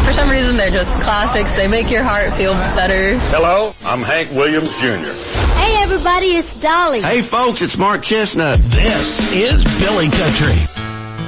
For some reason, they're just classics. They make your heart feel better. Hello, I'm Hank Williams Jr. Hey, everybody, it's Dolly. Hey, folks, it's Mark Chestnut. This is Billy Country.